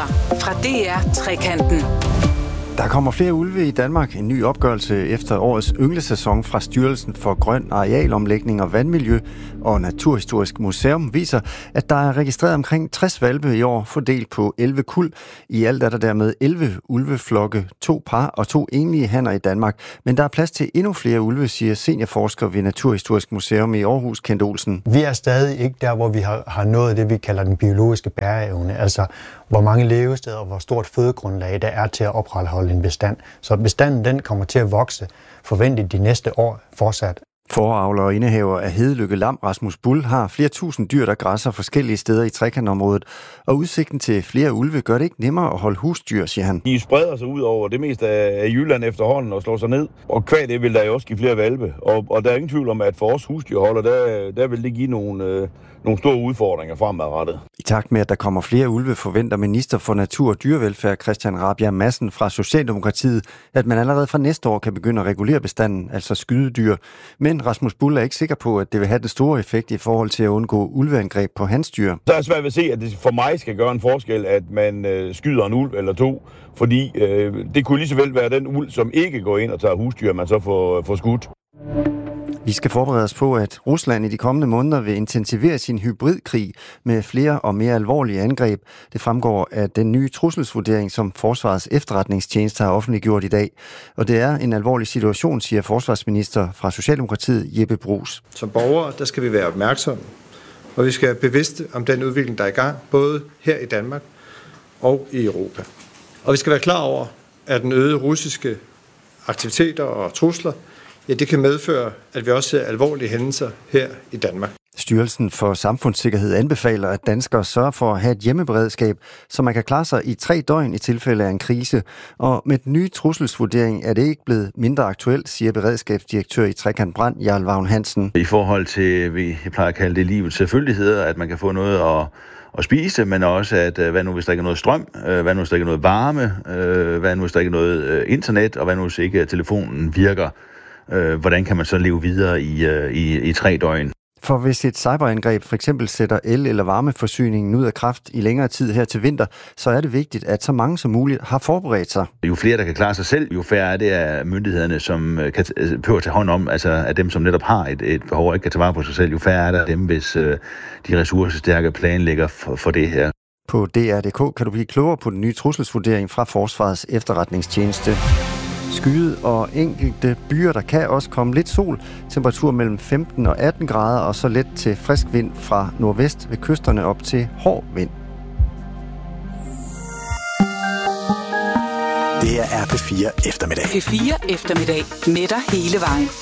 Nyheder fra DR Trekanten. Der kommer flere ulve i Danmark. En ny opgørelse efter årets ynglesæson fra Styrelsen for Grøn Arealomlægning og Vandmiljø og Naturhistorisk Museum viser, at der er registreret omkring 60 hvalpe i år, fordelt på 11 kuld. I alt er der dermed 11 ulveflokke, 2 par og 2 enlige hanner i Danmark. Men der er plads til endnu flere ulve, siger seniorforsker ved Naturhistorisk Museum i Aarhus, Kent Olsen. Vi er stadig ikke der, hvor vi har nået det, vi kalder den biologiske bæreevne. Altså, hvor mange levesteder og hvor stort fødegrundlag der er til at opretholde en bestand. Så bestanden den kommer til at vokse forventeligt de næste år fortsat. Fåreavler og indehaver af Hedelykke Lam, Rasmus Bull, har flere tusind dyr, der græsser forskellige steder i trekantområdet. Og udsigten til flere ulve gør det ikke nemmere at holde husdyr, siger han. De spreder sig ud over det meste af Jylland efterhånden og slår sig ned. Og kvad det vil der jo også give flere hvalpe. Og der er ingen tvivl om, at for os husdyrholder, der vil det give nogle store udfordringer fremadrettet. I takt med, at der kommer flere ulve, forventer minister for natur og dyrevelfærd Christian Rabjerg Madsen fra Socialdemokratiet, at man allerede fra næste år kan begynde at regulere bestanden, altså skydedyr. Men Rasmus Bull er ikke sikker på, at det vil have den store effekt i forhold til at undgå ulveangreb på hans dyr. Så er jeg svært ved at se, at det for mig skal gøre en forskel, at man skyder en ulv eller to, fordi det kunne lige så vel være den ulv, som ikke går ind og tager husdyr, man så får skudt. Vi skal forberede os på, at Rusland i de kommende måneder vil intensivere sin hybridkrig med flere og mere alvorlige angreb. Det fremgår af den nye trusselsvurdering, som Forsvarets Efterretningstjeneste har offentliggjort i dag. Og det er en alvorlig situation, siger forsvarsminister fra Socialdemokratiet Jeppe Bruus. Som borgere, der skal vi være opmærksomme, og vi skal være bevidste om den udvikling, der er i gang, både her i Danmark og i Europa. Og vi skal være klar over, at den øgede russiske aktiviteter og trusler, ja, det kan medføre, at vi også ser alvorlige hændelser her i Danmark. Styrelsen for Samfundssikkerhed anbefaler, at danskere sørger for at have et hjemmeberedskab, så man kan klare sig i 3 døgn i tilfælde af en krise. Og med den nye trusselsvurdering er det ikke blevet mindre aktuelt, siger beredskabsdirektør i Trekant Brand, Jarl Vagn Hansen. I forhold til, jeg plejer at kalde det livets selvfølgeligheder, at man kan få noget at spise, men også, at hvad nu hvis der ikke er noget strøm, hvad nu hvis der ikke er noget varme, hvad nu hvis der ikke er noget internet, og hvad nu hvis ikke telefonen virker. Hvordan kan man så leve videre i 3 døgn? For hvis et cyberangreb for eksempel sætter el- eller varmeforsyningen ud af kraft i længere tid her til vinter, så er det vigtigt, at så mange som muligt har forberedt sig. Jo flere, der kan klare sig selv, jo færre er det af myndighederne, som kan prøve at tage hånd om, altså af dem, som netop har et behov og ikke kan tage vare på sig selv, jo færre er der af dem, hvis de ressourcestærke planlægger for det her. På DR.dk kan du blive klogere på den nye trusselsvurdering fra Forsvarets Efterretningstjeneste. Skyet og enkelte byer, der kan også komme lidt sol. Temperatur mellem 15 og 18 grader, og så let til frisk vind fra nordvest ved kysterne op til hård vind. Det her er P4 Eftermiddag. P4 Eftermiddag med dig hele vejen.